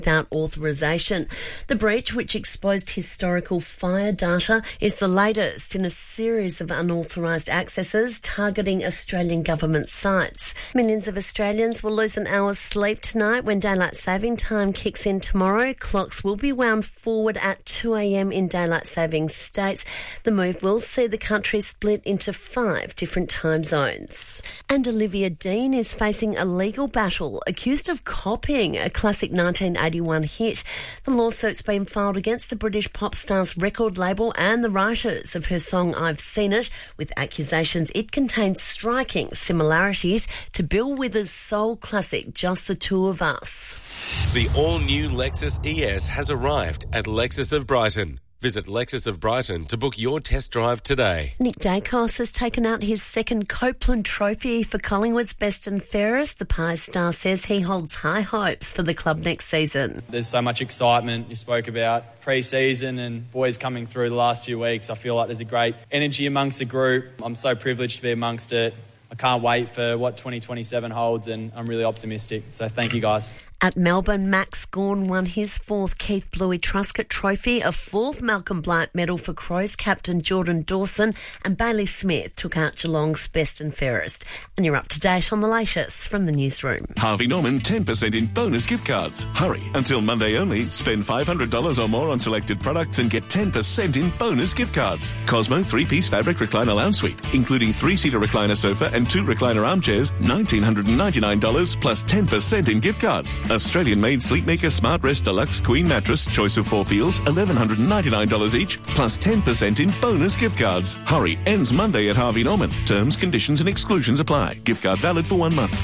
without authorisation. The breach, which exposed historical fire data, is the latest in a series of unauthorised accesses targeting Australian government sites. Millions of Australians will lose an hour's sleep tonight when daylight saving time kicks in tomorrow. Clocks will be wound forward at 2 a.m. in daylight saving states. The move will see the country split into 5 different time zones. And Olivia Dean is facing a legal battle accused of copying a classic 1981 hit. The lawsuit's been filed against the British pop star's record label and the writers of her song I've Seen It, with accusations it contains striking similarities to Bill Withers' soul classic Just the Two of Us. The all-new Lexus ES has arrived at Lexus of Brighton. Visit Lexus of Brighton to book your test drive today. Nick Dacos has taken out his second Copeland Trophy for Collingwood's Best and Fairest. The Pies star says he holds high hopes for the club next season. There's so much excitement. You spoke about pre-season and boys coming through the last few weeks. I feel like there's a great energy amongst the group. I'm so privileged to be amongst it. I can't wait for what 2027 holds, and I'm really optimistic. So thank you, guys. At Melbourne, Max Gawn won his 4th Keith Bluey Truscott Trophy, a 4th Malcolm Blight medal for Crows captain Jordan Dawson, and Bailey Smith took out Geelong's Best and Fairest. And you're up to date on the latest from the newsroom. Harvey Norman 10% in bonus gift cards. Hurry, until Monday only. Spend $500 or more on selected products and get 10% in bonus gift cards. Cosmo 3-piece fabric recliner lounge suite, including 3-seater recliner sofa and 2 recliner armchairs, $1,999 plus 10% in gift cards. Australian-made Sleepmaker Smart Rest Deluxe Queen Mattress, choice of 4 feels, $1,199 each, plus 10% in bonus gift cards. Hurry, ends Monday at Harvey Norman. Terms, conditions and exclusions apply. Gift card valid for 1 month.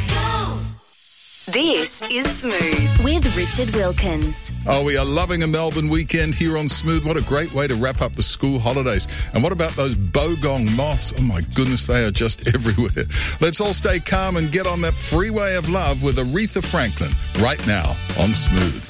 This is Smooth with Richard Wilkins. Oh, we are loving a Melbourne weekend here on Smooth. What a great way to wrap up the school holidays. And what about those bogong moths? Oh my goodness, they are just everywhere. Let's all stay calm and get on that freeway of love with Aretha Franklin right now on Smooth.